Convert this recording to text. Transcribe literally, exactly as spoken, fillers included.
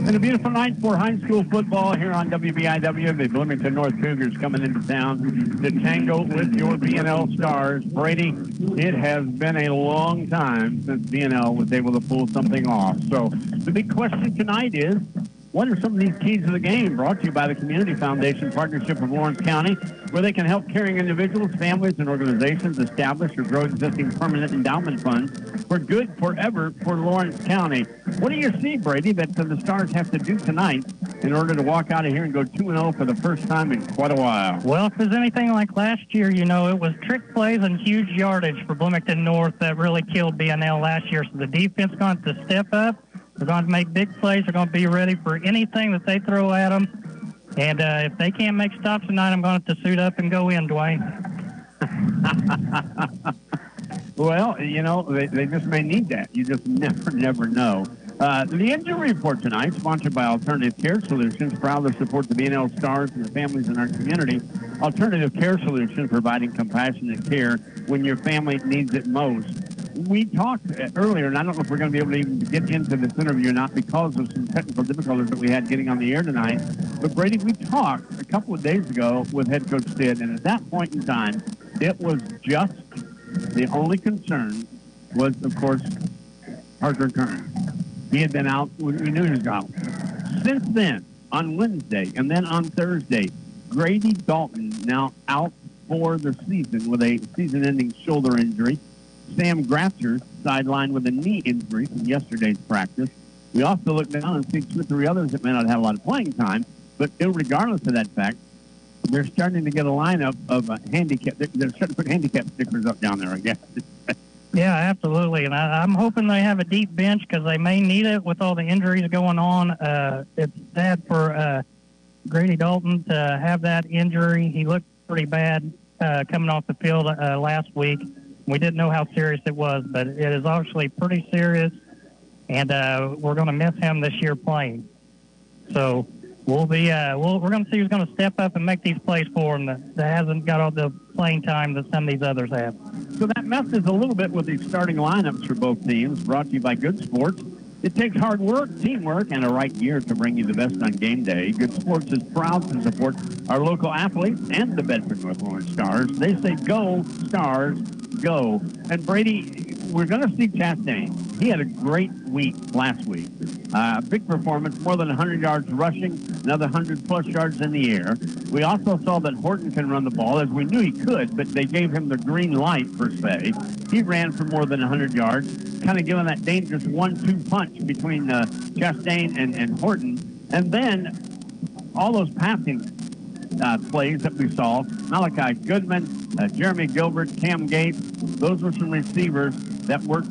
And a beautiful night for high school football here on W B I W. The Bloomington North Cougars coming into town to tango with your B N L Stars. Brady, it has been a long time since B N L was able to pull something off. So the big question tonight is, what are some of these keys to the game? Brought to you by the Community Foundation Partnership of Lawrence County, where they can help caring individuals, families, and organizations establish or grow existing permanent endowment funds for good forever for Lawrence County. What do you see, Brady, that the Stars have to do tonight in order to walk out of here and go two and oh for the first time in quite a while? Well, if there's anything like last year, you know, it was trick plays and huge yardage for Bloomington North that really killed B N L last year. So the defense going to have to step up. They're going to make big plays. They're going to be ready for anything that they throw at them. And uh, if they can't make stops tonight, I'm going to have to suit up and go in, Dwayne. Well, you know, they, they just may need that. You just never, never know. Uh, the injury report tonight, sponsored by Alternative Care Solutions, proud to support the B N L Stars and the families in our community. Alternative Care Solutions, providing compassionate care when your family needs it most. We talked earlier, and I don't know if we're going to be able to even get into this interview or not because of some technical difficulties that we had getting on the air tonight. But, Brady, we talked a couple of days ago with head coach Stitt, and at that point in time, it was just the only concern was, of course, Parker Kern. He had been out. We knew he was out. Since then, on Wednesday and then on Thursday, Grady Dalton now out for the season with a season-ending shoulder injury. Sam Gratzer sidelined with a knee injury from yesterday's practice. We also look down and see two or three others that may not have a lot of playing time, but regardless of that fact, they're starting to get a lineup of uh, handicap. They're, they're starting to put handicap stickers up down there, I guess. Yeah, absolutely. And I, I'm hoping they have a deep bench because they may need it with all the injuries going on. Uh, it's sad for uh, Grady Dalton to have that injury. He looked pretty bad uh, coming off the field uh, last week. We didn't know how serious it was, but it is obviously pretty serious, and uh, we're going to miss him this year playing. So we'll be uh, we'll, we're going to see who's going to step up and make these plays for him that, that hasn't got all the playing time that some of these others have. So that messes a little bit with the starting lineups for both teams, brought to you by Good Sports. It takes hard work, teamwork, and a right gear to bring you the best on game day. Good Sports is proud to support our local athletes and the Bedford North Lawrence Stars. They say, go, Stars, go. And, Brady, we're going to see Chastain. He had a great week last week. Uh, big performance, more than one hundred yards rushing, another one hundred plus yards in the air. We also saw that Horton can run the ball, as we knew he could, but they gave him the green light, per se. He ran for more than one hundred yards, kind of giving that dangerous one two punch between uh, Chastain and, and Horton. And then all those passing uh, plays that we saw, Malachi Goodman, uh, Jeremy Gilbert, Cam Gates, those were some receivers that worked